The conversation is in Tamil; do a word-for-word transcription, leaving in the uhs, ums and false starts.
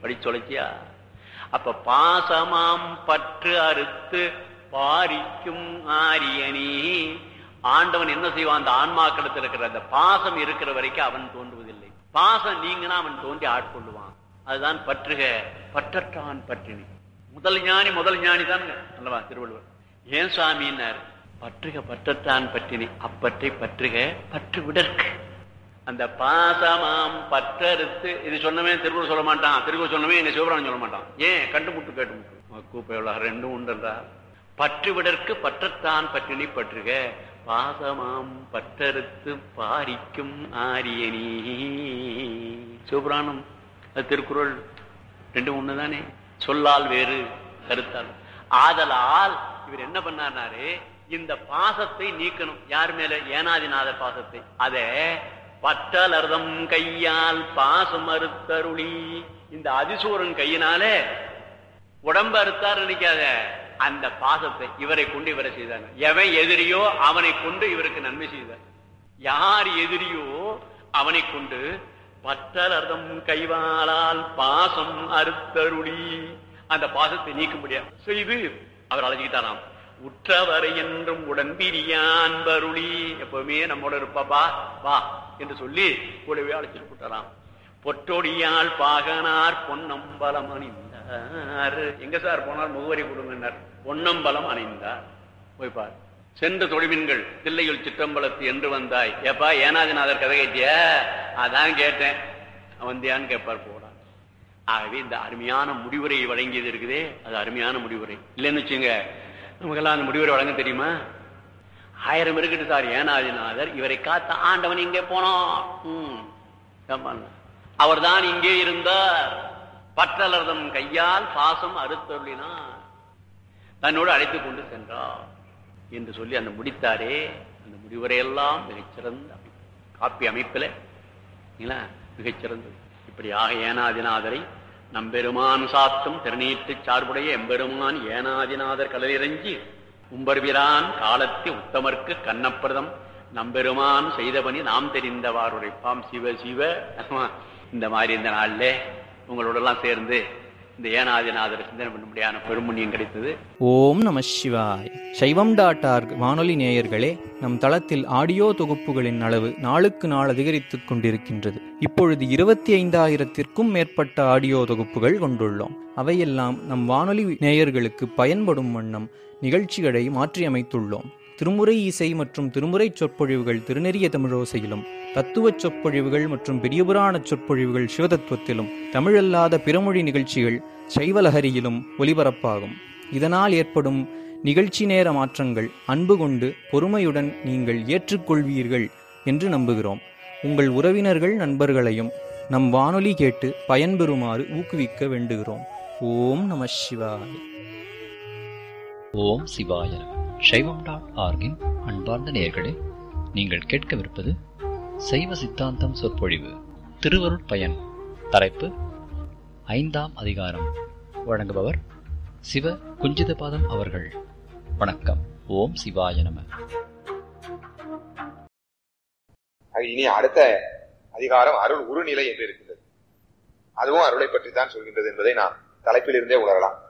படி சொல்லிச்சியா? அப்ப பாசமாம் பற்று அறுத்து பாரிக்கும் ஆரியனி. ஆண்டவன் என்ன செய்வான்? அந்த ஆன்மாக்களத்தில் இருக்கிற அந்த பாசம் இருக்கிற வரைக்கும் அவன் தோன்றுவதில்லை. பாசம் நீங்கன்னா அவன் தோன்றி ஆட்கொள்ளுவான். அதுதான் பற்றுக பற்றற்றான் பற்றினி. முதல் ஞானி முதல் ஞானி தான் அல்லவா திருவள்ளுவர். ஏன் சுவாமின்னார்? பற்றுக பற்றற்றான் பற்றினி, அப்பற்றை பற்றுக பற்று விடற்கு. அந்த பாசமாம் பற்றறுத்து இது சொன்னவே திருக்குறள் சொல்ல மாட்டான். திருக்குறள் சொன்னவே எங்க சிவபுராணம் சொல்ல மாட்டான். ஏன்? கண்டுமுட்டு கேட்டு கூப்பை ரெண்டும் உண்டா. பற்று விடற்கு பற்றத்தான் பற்றினி பற்றுக பாசமாம் பற்றறுத்து பாரிக்கும் ஆரியனி. சிவபுராணம் அது திருக்குறள் ரெண்டும் ஒண்ணுதானே. சொல்லால் வேறு கருத்தால். ஆதலால் இவர் என்ன பண்ணாரு? இந்த பாசத்தை நீக்கணும். யார் மேல? ஏனாதிநாதர் பாசத்தை. அத பற்றலர்தம் கையால் பாசம் அறுத்தருளி. இந்த அதிசூரன் கையினாலே உடம்பு அறுத்தார் நினைக்காத. அந்த பாசத்தை இவரை கொண்டு இவரை செய்தாங்க. எவன் எதிரியோ அவனை கொண்டு இவருக்கு நன்மை செய்தார். யார் எதிரியோ அவனை கொண்டு பற்றலர்தம் கைவாளால் பாசம் அறுத்தருளி அந்த பாசத்தை நீக்க முடியாது செய்து அவர் அழைச்சிக்கிட்டாராம். உற்றவரை என்றும் உடன்பிரியான் பருளி. எப்பவுமே நம்மோட இருப்பாப்பா வா என்று சொல்லி கூடவே அழைச்சிட்டு போட்டாராம். பொற்றொடியால் பாகனார் பொன்னம்பலம் அணிந்தார். எங்க சார் போனார்? முகவரி கொடுங்கன்னார். பொன்னம்பலம் அணிந்தார். போய்பார். சென்ற தொழில்மீன்கள் தில்லையுள் சிற்றம்பலத்து என்று வந்தாய். ஏப்பா ஏனாதிநாதர் கதை கேட்டிய? அதான் கேட்டேன். வந்தியான்னு கேட்பார். போடான். ஆகவே இந்த அருமையான முடிவுரை வழங்கியது இருக்குதே, அது அருமையான முடிவுரை. இல்லைன்னு வச்சுங்க, நமக்கெல்லாம் அந்த முடிவுரை வழங்க தெரியுமா? ஆயிரம் இருக்குது சார் ஏனாதிநாதர். இவரை காத்த ஆண்டவன் இங்கே போனோம். அவர் தான் இங்கே இருந்தார். பற்றலர்தம் கையால் பாசம் அறுத்தருளினார். தன்னோடு அழைத்துக் கொண்டு சென்றார் என்று சொல்லி அந்த முடித்தாரே. அந்த முடிவுரையெல்லாம் மிகச்சிறந்த காப்பி அமைப்பில் மிகச்சிறந்தது. இப்படியாக ஏனாதிநாதரை நம்பெருமான் சாத்தும் திருநீட்டு சார்புடைய எம்பெருமான் ஏனாதிநாதர் கடலிறங்கி உம்பர்விரான் காலத்தி உத்தமர்க்கு கண்ணப்பிரதம் நம்பெருமான் செய்தபணி நாம் தெரிந்தவாறு உரைப்பாம். சிவ சிவ. இந்த மாதிரி இந்த நாள்ல உங்களோட எல்லாம் சேர்ந்து இந்த ஏனாதிநாதர் சிந்தனை பண்ணும்படியான பெருமுண்ணியம் கிடைத்தது. ஓம் நம சிவாய். சைவம் டாட் ஆர்க் வானொலி நேயர்களே, நம் தளத்தில் ஆடியோ தொகுப்புகளின் அளவு நாளுக்கு நாள் அதிகரித்துக் கொண்டிருக்கின்றது. இப்பொழுது இருபத்தி ஐந்தாயிரத்திற்கும் மேற்பட்ட ஆடியோ தொகுப்புகள் கொண்டுள்ளோம். அவையெல்லாம் நம் வானொலி நேயர்களுக்கு பயன்படும் வண்ணம் நிகழ்ச்சிகளை மாற்றியமைத்துள்ளோம். திருமுறை இசை மற்றும் திருமுறை சொற்பொழிவுகள் திருநெறிய தமிழோசையிலும், தத்துவச் சொற்பொழிவுகள் மற்றும் பெரியபுராண சொற்பொழிவுகள் சிவதத்துவத்திலும், தமிழல்லாத பிறமொழி நிகழ்ச்சிகள் சைவலஹரியிலும் ஒலிபரப்பாகும். இதனால் ஏற்படும் நிகழ்ச்சி நேர மாற்றங்கள் அன்பு கொண்டு பொறுமையுடன் நீங்கள் ஏற்றுக்கொள்வீர்கள் என்று நம்புகிறோம். உங்கள் உறவினர்கள் நண்பர்களையும் நம் வானொலி கேட்டு பயன்பெறுமாறு ஊக்குவிக்க வேண்டுகிறோம். ஓம் நம சிவாய். ஓம் சிவாய. சைவம் டாட் ஆர்கின் அன்பார்ந்த நேயர்களே, நீங்கள் கேட்கவிருப்பது சைவ சித்தாந்தம் சொற்பொழிவு திருவருட் பயன். தலைப்பு ஐந்தாம் அதிகாரம். வழங்குபவர் சிவ குஞ்சிதபாதம் அவர்கள். வணக்கம். ஓம் சிவாய நம. இனி அடுத்த அதிகாரம் அருள் உருநிலை என்று இருக்கின்றது. அதுவும் அருளை பற்றி தான் சொல்கின்றது என்பதை நாம் தலைப்பில் இருந்தே உணரலாம்.